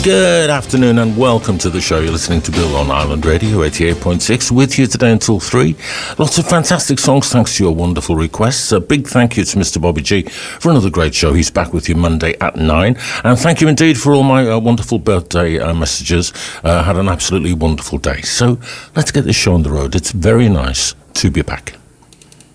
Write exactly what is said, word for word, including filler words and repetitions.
Good afternoon and welcome to the show. You're listening to Bill on Island Radio eighty-eight point six, with you today until three. Lots of fantastic songs thanks to your wonderful requests. A big thank you to Mister Bobby G for another great show. He's back with you Monday at nine. And thank you indeed for all my uh, wonderful birthday uh, messages. Uh, had an absolutely wonderful day. So let's get this show on the road. It's very nice to be back.